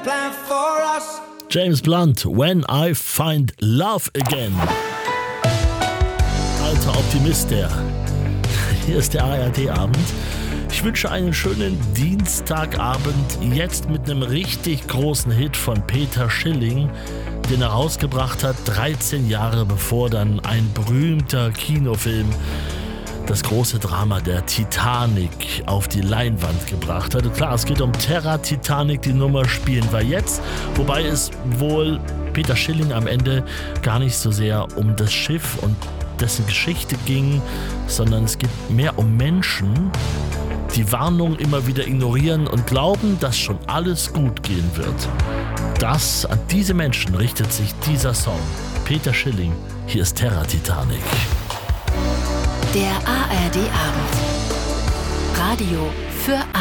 plan for us. James Blunt, When I Find Love Again. Alter Optimist der. Hier ist der ARD-Abend. Ich wünsche einen schönen Dienstagabend, jetzt mit einem richtig großen Hit von Peter Schilling, den er rausgebracht hat, 13 Jahre bevor dann ein berühmter Kinofilm das große Drama der Titanic auf die Leinwand gebracht hat. Und klar, es geht um Terra Titanic, die Nummer spielen wir jetzt, wobei es wohl Peter Schilling am Ende gar nicht so sehr um das Schiff und dessen Geschichte ging, sondern es geht mehr um Menschen, die Warnung immer wieder ignorieren und glauben, dass schon alles gut gehen wird. An diese Menschen richtet sich dieser Song. Peter Schilling, hier ist Terra Titanic. Der ARD-Abend. Radio für